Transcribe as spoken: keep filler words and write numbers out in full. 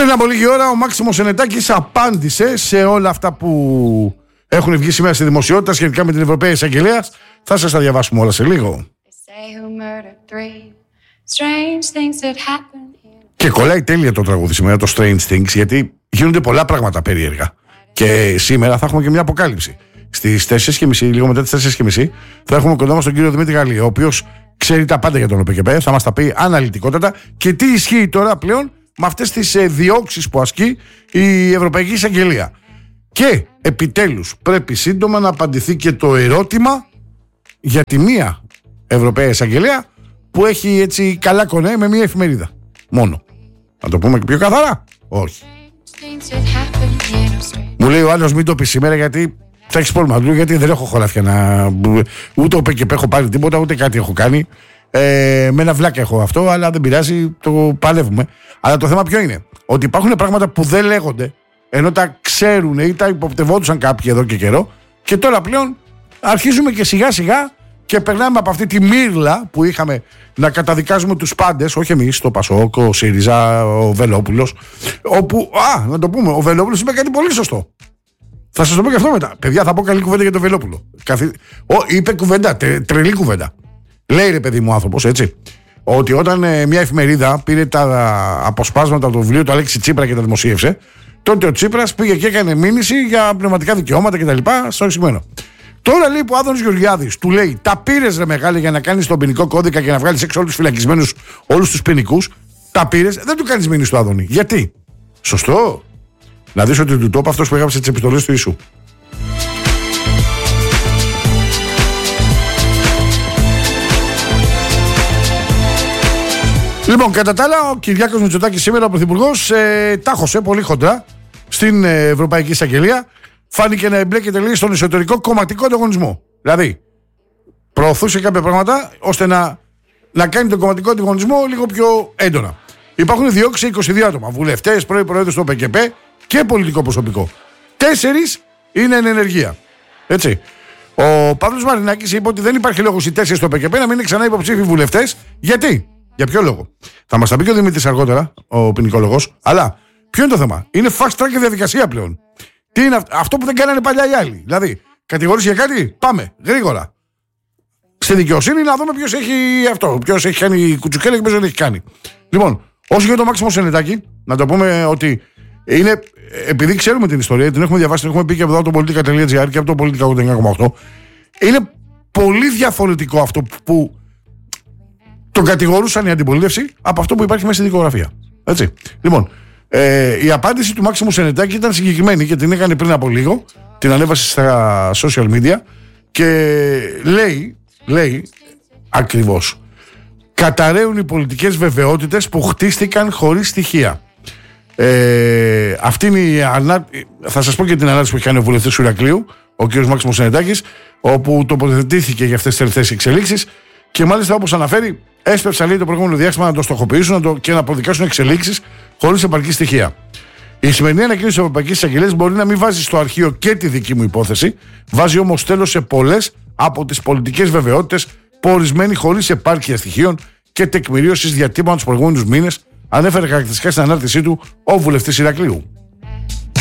Πριν από λίγη ώρα ο Μάξιμος Ενετάκης απάντησε σε όλα αυτά που έχουν βγει σήμερα στη δημοσιότητα σχετικά με την Ευρωπαία Εισαγγελία. Θα σας τα διαβάσουμε όλα σε λίγο. Και κολλάει τέλεια το τραγούδι σήμερα, το Strange Things, γιατί γίνονται πολλά πράγματα περίεργα. Και σήμερα θα έχουμε και μια αποκάλυψη. Στις τέσσερις και μισή, λίγο μετά τις τέσσερις και μισή, θα έχουμε κοντά μας τον κύριο Δημήτρη Γαλλή, ο οποίος ξέρει τα πάντα για τον ΟΠΕΚΕΠΕ, θα μας τα πει αναλυτικότατα και τι ισχύει τώρα πλέον με αυτές τις ε, διώξεις που ασκεί η Ευρωπαϊκή Εισαγγελία. Και επιτέλους πρέπει σύντομα να απαντηθεί και το ερώτημα για τη μία Ευρωπαία Εισαγγελία που έχει έτσι καλά κονέ με μία εφημερίδα. Μόνο. Να το πούμε και πιο καθαρά. Όχι. Μου λέει ο άλλος μην το πει σήμερα γιατί θα έχεις πρόβλημα. Του γιατί δεν έχω χωράφια να... Ούτε ο ΠΚΠ έχω πάρει τίποτα, ούτε κάτι έχω κάνει. Ε, με ένα βλάκα έχω αυτό, αλλά δεν πειράζει, το παλεύουμε. Αλλά το θέμα ποιο είναι? Ότι υπάρχουν πράγματα που δεν λέγονται, ενώ τα ξέρουν ή τα υποπτευόντουσαν κάποιοι εδώ και καιρό, και τώρα πλέον αρχίζουμε και σιγά σιγά και περνάμε από αυτή τη μύρλα που είχαμε να καταδικάζουμε τους πάντες, όχι εμείς, το Πασόκ, ο ΣΥΡΙΖΑ, ο Βελόπουλος, όπου, α, να το πούμε, ο Βελόπουλος είπε κάτι πολύ σωστό. Θα σας το πω και αυτό μετά. Παιδιά, θα πω καλή κουβέντα για τον Βελόπουλο. Καθι... Ο, είπε κουβέντα, τε, τρελή κουβέντα. Λέει ρε παιδί μου άνθρωπος, έτσι, ότι όταν ε, μια εφημερίδα πήρε τα αποσπάσματα από το βιβλίο του Αλέξη Τσίπρα και τα δημοσίευσε, τότε ο Τσίπρας πήγε και έκανε μήνυση για πνευματικά δικαιώματα κτλ. Στο εξηγημένο. Τώρα λέει που ο Άδωνης Γεωργιάδης του λέει: τα πήρες ρε μεγάλη για να κάνεις τον ποινικό κώδικα και να βγάλεις έξω όλους τους φυλακισμένους, όλους τους ποινικούς. Τα πήρες, δεν του κάνεις μήνυση του Άδωνη. Γιατί? Σωστό. Να δεις ότι του το είπε αυτός που έγραψε τις επιστολές του Ιησού. Λοιπόν, κατά τα άλλα, ο Κυριάκος Μητσοτάκης σήμερα, ο Πρωθυπουργός, ε, τάχωσε πολύ χοντρά στην ε, Ευρωπαϊκή Εισαγγελία. Φάνηκε να εμπλέκεται λίγο στον εσωτερικό κομματικό ανταγωνισμό. Δηλαδή, προωθούσε κάποια πράγματα ώστε να, να κάνει τον κομματικό ανταγωνισμό λίγο πιο έντονα. Υπάρχουν διώξεις είκοσι δύο άτομα. Βουλευτές, πρώην προέδρους του ΟΠΕΚΕΠΕ και πολιτικό προσωπικό. Τέσσερις είναι εν ενεργεία. Έτσι. Ο Παύλος Μαρινάκης είπε ότι δεν υπάρχει λόγος οι τέσσερις στο ΟΠΕΚΕΠΕ να μην είναι ξανά υποψήφιοι βουλευτές. Γιατί? Για ποιο λόγο? Θα μας τα πει και ο Δημήτρης αργότερα, ο ποινικόλογος. Αλλά ποιο είναι το θέμα? Είναι fast track και διαδικασία πλέον. Τι είναι αυτό που δεν κάνανε παλιά οι άλλοι? Δηλαδή, κατηγορείς για κάτι, πάμε γρήγορα στη δικαιοσύνη να δούμε ποιος έχει αυτό, ποιος έχει κάνει κουτσουκέλα και ποιος δεν έχει κάνει. Λοιπόν, όσο για το Μάξιμο Ενετάκη, να το πούμε ότι είναι, επειδή ξέρουμε την ιστορία, την έχουμε διαβάσει, την έχουμε πει και από το πολιτικά τελεία τζι άρ και από το πολιτικά ογδόντα εννιά κόμμα οκτώ, είναι πολύ διαφορετικό αυτό που τον κατηγορούσαν η αντιπολίτευση από αυτό που υπάρχει μέσα στη δικογραφία. Έτσι. Λοιπόν, ε, η απάντηση του Μάξιμου Ενετάκη ήταν συγκεκριμένη και την έκανε πριν από λίγο, την ανέβασε στα social media και λέει, λέει ακριβώς: καταραίουν οι πολιτικές βεβαιότητες που χτίστηκαν χωρίς στοιχεία. Ε, αυτή είναι η ανά... Θα σας πω και την ανάρτηση που έχει κάνει ο βουλευτής του Ηρακλείου, ο κ. Μάξιμος Ενετάκης, όπου τοποθετήθηκε για αυτές τις τελευταίες εξελίξεις και μάλιστα, όπως αναφέρει, έσπευσαν λέει το προηγούμενο διάστημα να το στοχοποιήσουν να το... και να προδικάσουν εξελίξεις χωρίς επαρκή στοιχεία. Η σημερινή ανακοίνωση της Ευρωπαϊκής Εισαγγελίας μπορεί να μην βάζει στο αρχείο και τη δική μου υπόθεση, βάζει όμως τέλος σε πολλές από τις πολιτικές βεβαιότητες που ορισμένοι χωρίς επάρκεια στοιχείων και τεκμηρίωσης διατύπωσαν τους προηγούμενους μήνες, ανέφερε χαρακτηριστικά στην ανάρτησή του ο βουλευτής Ηρακλείου.